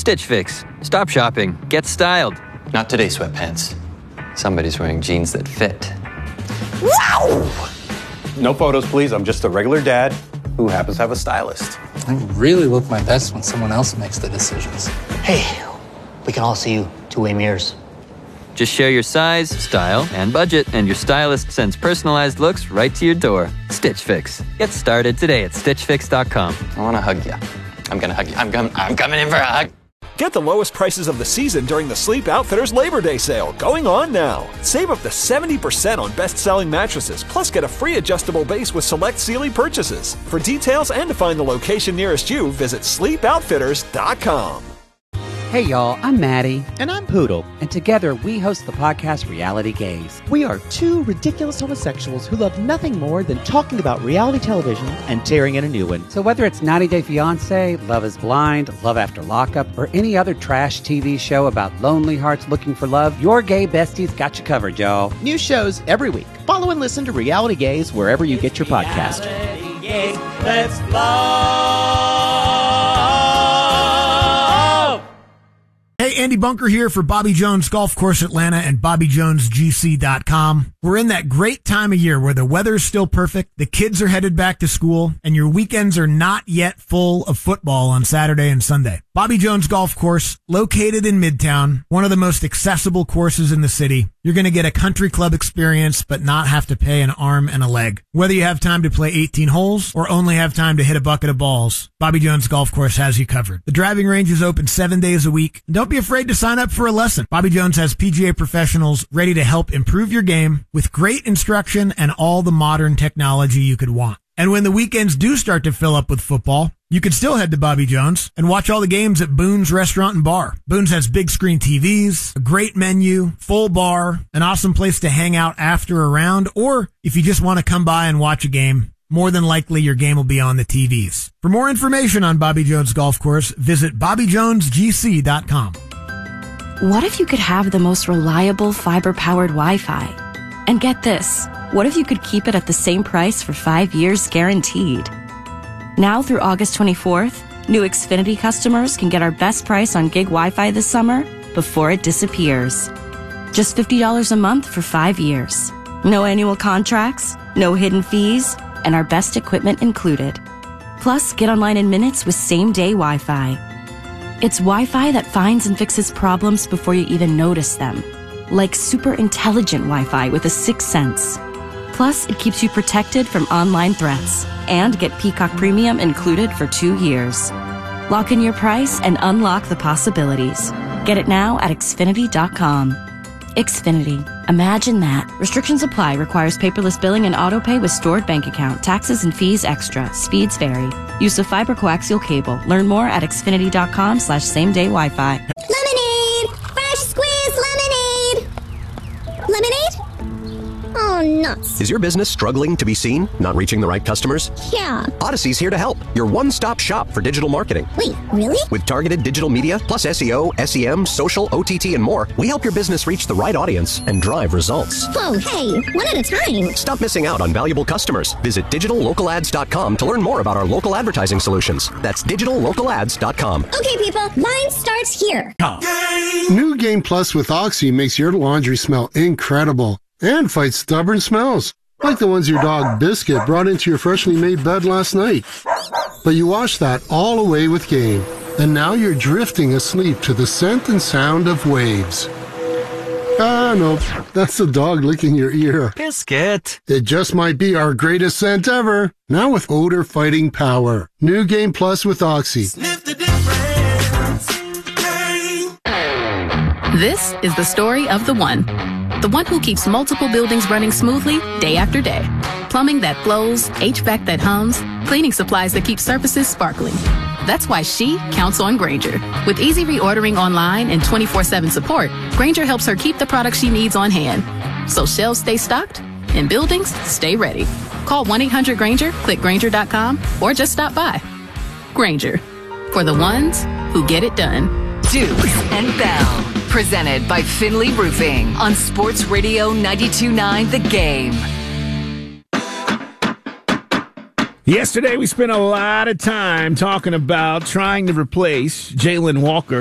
Stitch Fix. Stop shopping. Get styled. Not today, sweatpants. Somebody's wearing jeans that fit. Wow! No photos, please. I'm just a regular dad who happens to have a stylist. I really look my best when someone else makes the decisions. Hey, we can all see you two-way mirrors. Just share your size, style, and budget, and your stylist sends personalized looks right to your door. Stitch Fix. Get started today at StitchFix.com. I want to hug you. I'm going to hug you. I'm coming in for a hug. Get the lowest prices of the season during the Sleep Outfitters Labor Day sale, going on now. Save up to 70% on best-selling mattresses, plus get a free adjustable base with select Sealy purchases. For details and to find the location nearest you, visit SleepOutfitters.com. Hey y'all, I'm Maddie. And I'm Poodle. And together we host the podcast Reality Gaze. We are two ridiculous homosexuals who love nothing more than talking about reality television and tearing in a new one. So whether it's 90 Day Fiancé, Love is Blind, Love After Lockup, or any other trash TV show about lonely hearts looking for love, your gay besties got you covered, y'all. New shows every week. Follow and listen to Reality Gaze wherever you get your podcast. Reality Gaze, let's love. Hey, Andy Bunker here for Bobby Jones Golf Course Atlanta and BobbyJonesGC.com. We're in that great time of year where the weather's still perfect, the kids are headed back to school, and your weekends are not yet full of football on Saturday and Sunday. Bobby Jones Golf Course, located in Midtown, one of the most accessible courses in the city. You're going to get a country club experience, but not have to pay an arm and a leg. Whether you have time to play 18 holes or only have time to hit a bucket of balls, Bobby Jones Golf Course has you covered. The driving range is open 7 days a week. And don't be afraid to sign up for a lesson. Bobby Jones has PGA professionals ready to help improve your game with great instruction and all the modern technology you could want. And when the weekends do start to fill up with football, you can still head to Bobby Jones and watch all the games at Boone's Restaurant and Bar. Boone's has big screen TVs, a great menu, full bar, an awesome place to hang out after a round, or if you just want to come by and watch a game, more than likely your game will be on the TVs. For more information on Bobby Jones Golf Course, visit BobbyJonesGC.com. What if you could have the most reliable fiber-powered Wi-Fi? And get this, what if you could keep it at the same price for 5 years guaranteed? Now through August 24th, new Xfinity customers can get our best price on gig Wi-Fi this summer before it disappears. Just $50 a month for 5 years. No annual contracts, no hidden fees, and our best equipment included. Plus, get online in minutes with same-day Wi-Fi. It's Wi-Fi that finds and fixes problems before you even notice them. Like super intelligent Wi-Fi with a sixth sense. Plus, it keeps you protected from online threats. And get Peacock Premium included for 2 years. Lock in your price and unlock the possibilities. Get it now at Xfinity.com. Xfinity. Imagine that. Restrictions apply. Requires paperless billing and autopay with stored bank account. Taxes and fees extra. Speeds vary. Use of fiber coaxial cable. Learn more at Xfinity.com/same-day Wi-Fi. Lemonade! Fresh squeezed lemonade! Lemonade? Oh, nuts. Is your business struggling to be seen? Not reaching the right customers? Yeah. Odyssey's here to help. Your one-stop shop for digital marketing. Wait, really? With targeted digital media, plus SEO, SEM, social, OTT, and more, we help your business reach the right audience and drive results. Whoa, hey, one at a time. Stop missing out on valuable customers. Visit digitallocalads.com to learn more about our local advertising solutions. That's digitallocalads.com. Okay, people, mine starts here. New Game Plus with Oxy makes your laundry smell incredible and fights stubborn smells, like the ones your dog Biscuit brought into your freshly made bed last night. But you washed that all away with Game, and now you're drifting asleep to the scent and sound of waves. Ah, no, that's the dog licking your ear. Biscuit. It just might be our greatest scent ever, now with odor-fighting power. New Game Plus with Oxy. Sniff the difference. This is the story of the one who keeps multiple buildings running smoothly day after day. Plumbing that flows, HVAC that hums, cleaning supplies that keep surfaces sparkling. That's why she counts on Grainger. With easy reordering online and 24/7 support, Grainger helps her keep the products she needs on hand. So shelves stay stocked and buildings stay ready. Call 1-800-GRAINGER, click Grainger.com, or just stop by. Grainger, for the ones who get it done. Dukes and Bell, presented by Finley Roofing on Sports Radio 92.9 The Game. Yesterday, we spent a lot of time talking about trying to replace Jalen Walker